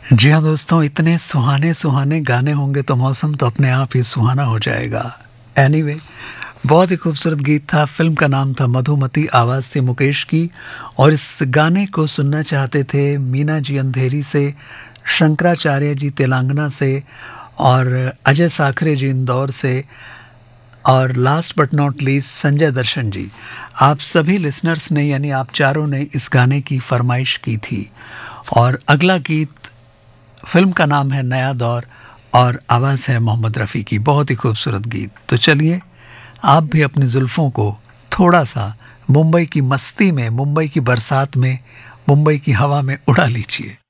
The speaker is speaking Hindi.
जी हाँ दोस्तों, इतने सुहाने सुहाने गाने होंगे तो मौसम तो अपने आप ही सुहाना हो जाएगा। एनीवे, बहुत ही खूबसूरत गीत था। फ़िल्म का नाम था मधुमती, आवाज़ थी मुकेश की। और इस गाने को सुनना चाहते थे मीना जी अंधेरी से, शंकराचार्य जी तेलंगाना से और अजय साखरे जी इंदौर से और last but not least Sanjay दर्शन जी। आप सभी लिसनर्स ने यानी आप चारों ने इस गाने की फ़रमाइश की थी। और अगला गीत, फ़िल्म का नाम है नया दौर और आवाज़ है मोहम्मद रफ़ी की। बहुत ही खूबसूरत गीत। तो चलिए, आप भी अपनी जुल्फ़ों को थोड़ा-सा मुंबई की मस्ती में, मुंबई की बरसात में, मुंबई की हवा में उड़ा लीजिए।